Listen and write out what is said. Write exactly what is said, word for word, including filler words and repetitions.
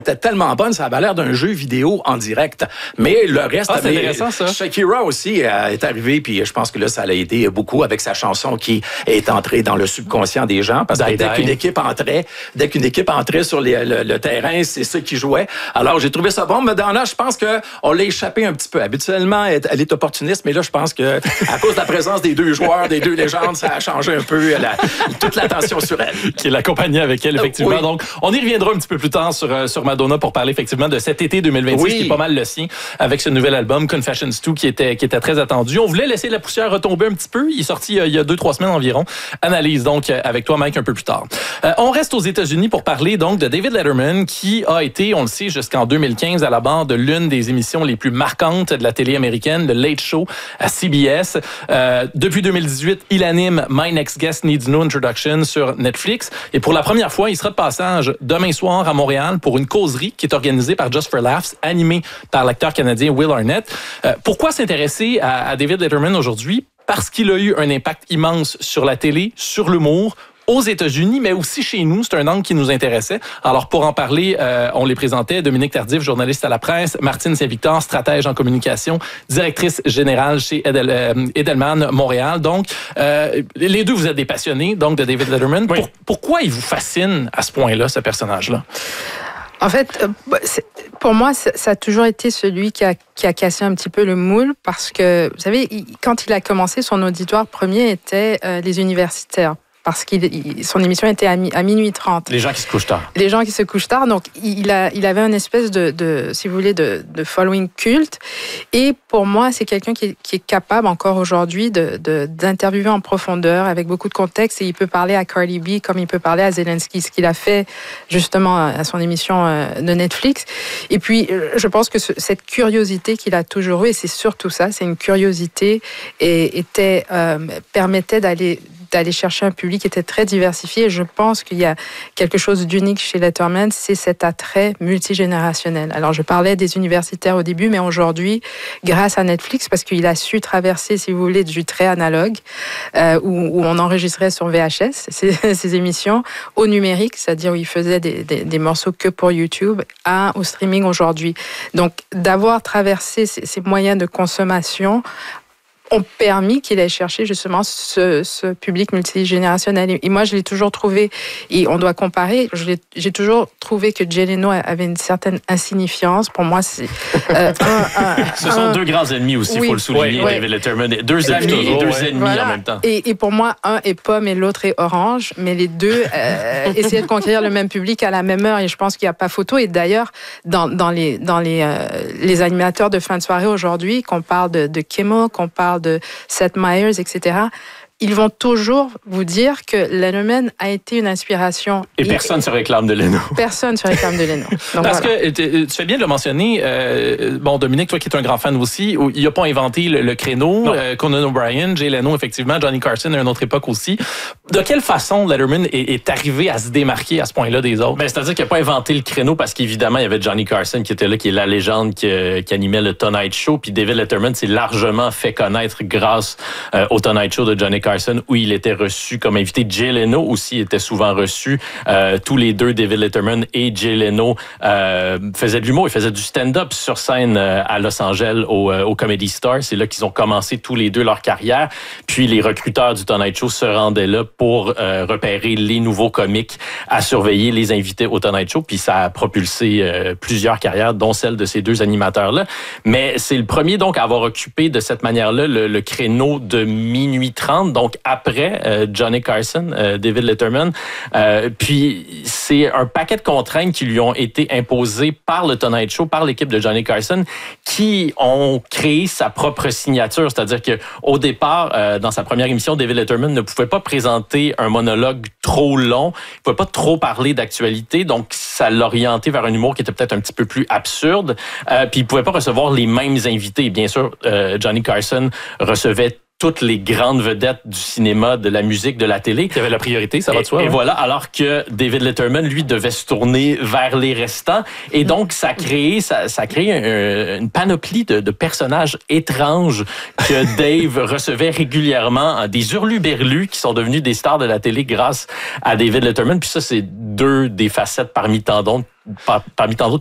était tellement bonne, ça avait l'air d'un jeu vidéo en direct. Mais le reste... Ah, c'est avait... intéressant, ça. Shakira aussi euh, est arrivée, puis je pense que là, ça l'a aidé beaucoup avec sa chanson qui est entrée dans le subconscient des gens, parce que dès qu'une équipe entrait, dès qu'une équipe entrait sur les, le, le terrain, c'est ça qui jouait. Alors, j'ai trouvé ça bon. Madonna, je pense qu'on l'a échappé un petit peu. Habituellement, elle, elle est opportuniste, mais là, je pense que à cause de la présence des deux joueurs, des deux légendes, ça a changé un peu la, toute l'attention sur elle. Qui l'accompagnait avec elle, effectivement. Oui. Donc, on y reviendra un petit peu plus tard sur, sur Madonna pour parler effectivement de cet été deux mille vingt-six, oui. qui est pas mal le sien, avec ce nouvel album Confessions deux qui était, qui était très attendu. On voulait laisser la poussière retomber un petit peu. Il est sorti euh, il y a deux, trois semaines environ. Analyse donc avec toi, Mike, un peu plus tard. Euh, on reste aux États-Unis pour parler donc de David Letterman, qui a été, on le sait, jusqu'en deux mille quinze à la barre de l'une des émissions les plus marquantes de la télé américaine, le Late Show à C B S. Euh, depuis deux mille dix-huit, il anime My Next Guest Needs No Introduction sur Netflix. Et pour la première fois, il sera de passage demain soir à Montréal pour une causerie qui est organisée par Just for Laughs, animée par l'acteur canadien Will Arnett. Euh, pourquoi s'intéresser à, à David Letterman aujourd'hui? Parce qu'il a eu un impact immense sur la télé, sur l'humour, aux États-Unis, mais aussi chez nous. C'est un angle qui nous intéressait. Alors, pour en parler, euh, on les présentait. Dominique Tardif, journaliste à la presse. Martine Saint-Victor, stratège en communication, directrice générale chez Edel, euh, Edelman Montréal. Donc, euh, les deux, vous êtes des passionnés donc de David Letterman. Oui. Pour, pourquoi il vous fascine à ce point-là, ce personnage-là? En fait, pour moi, ça a toujours été celui qui a, qui a cassé un petit peu le moule parce que, vous savez, quand il a commencé, son auditoire premier était les universitaires. Parce que son émission était à, mi, à minuit trente. Les gens qui se couchent tard. Les gens qui se couchent tard. Donc, il, a, il avait une espèce de, de si vous voulez, de, de following culte. Et pour moi, c'est quelqu'un qui est, qui est capable encore aujourd'hui de, de, d'interviewer en profondeur avec beaucoup de contexte. Et il peut parler à Cardi B comme il peut parler à Zelensky, ce qu'il a fait justement à son émission de Netflix. Et puis, je pense que ce, cette curiosité qu'il a toujours eue, et c'est surtout ça, c'est une curiosité, et était, euh, permettait d'aller d'aller chercher un public qui était très diversifié. Et je pense qu'il y a quelque chose d'unique chez Letterman, c'est cet attrait multigénérationnel. Alors, je parlais des universitaires au début, mais aujourd'hui, grâce à Netflix, parce qu'il a su traverser, si vous voulez, du très analogue, euh, où, où on enregistrait sur V H S ces, ces émissions, au numérique, c'est-à-dire où il faisait des, des, des morceaux que pour YouTube, à, au streaming aujourd'hui. Donc, d'avoir traversé ces, ces moyens de consommation ont permis qu'il ait cherché justement ce, ce public multigénérationnel. Et moi, je l'ai toujours trouvé, et on doit comparer, je l'ai, j'ai toujours trouvé que Jay Leno avait une certaine insignifiance. Pour moi, c'est... Euh, un, un, Ce sont un, deux grands ennemis aussi, il oui, faut le souligner, oui, David Letterman. Deux amis et deux ouais. ennemis voilà. en même temps. Et, et pour moi, un est pomme et l'autre est orange, mais les deux euh, essayaient de conquérir le même public à la même heure, et je pense qu'il n'y a pas photo. Et d'ailleurs, dans, dans, les, dans les, euh, les animateurs de fin de soirée aujourd'hui, qu'on parle de, de Kimmel, qu'on parle de Seth Meyers, et cetera, ils vont toujours vous dire que Letterman a été une inspiration. Et personne ne se réclame de Leno. Personne ne se réclame de Leno. Donc Parce voilà. que tu fais bien de le mentionner. Euh, bon, Dominique, toi qui es un grand fan aussi, il n'a pas inventé le, le créneau. Euh, Conan O'Brien, Jay Leno, effectivement, Johnny Carson à une autre époque aussi. De quelle façon Letterman est, est arrivé à se démarquer à ce point-là des autres? Ben, c'est-à-dire qu'il n'a pas inventé le créneau parce qu'évidemment, il y avait Johnny Carson qui était là, qui est la légende qui, qui animait le Tonight Show. Puis David Letterman s'est largement fait connaître grâce euh, au Tonight Show de Johnny Carson, où il était reçu comme invité. Jay Leno aussi était souvent reçu. Euh, tous les deux, David Letterman et Jay Leno, euh, faisaient de l'humour. Ils faisaient du stand-up sur scène euh, à Los Angeles au, euh, au Comedy Store. C'est là qu'ils ont commencé tous les deux leur carrière. Puis les recruteurs du Tonight Show se rendaient là pour euh, repérer les nouveaux comiques à surveiller, les invités au Tonight Show. Puis ça a propulsé euh, plusieurs carrières, dont celle de ces deux animateurs-là. Mais c'est le premier donc à avoir occupé de cette manière-là le, le créneau de minuit trente, donc après euh, Johnny Carson, euh, David Letterman. Euh, puis c'est un paquet de contraintes qui lui ont été imposées par le Tonight Show, par l'équipe de Johnny Carson, qui ont créé sa propre signature. C'est-à-dire que au départ, euh, dans sa première émission, David Letterman ne pouvait pas présenter un monologue trop long. Il pouvait pas trop parler d'actualité, donc ça l'orientait vers un humour qui était peut-être un petit peu plus absurde. Euh, puis il pouvait pas recevoir les mêmes invités. Bien sûr, euh, Johnny Carson recevait toutes les grandes vedettes du cinéma, de la musique, de la télé. Qui avait la priorité, ça va de soi. Et, et ouais. voilà, alors que David Letterman, lui, devait se tourner vers les restants. Et donc, ça a créé, ça, ça a créé un, une panoplie de, de personnages étranges que Dave recevait régulièrement, des hurluberlus qui sont devenus des stars de la télé grâce à David Letterman. Puis ça, c'est deux des facettes parmi tant d'autres. Par, parmi tant d'autres